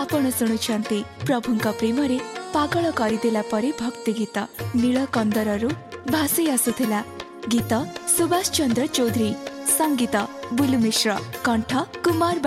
आपण शुणुछंती प्रभुंक प्रेम रे पागल करदेला परे भक्ति गीत नीलकंदरु भासी आसुथिला। गीत सुभाष चंद्र चौधरी, संगीत बुलु मिश्र, कंठ कुमार।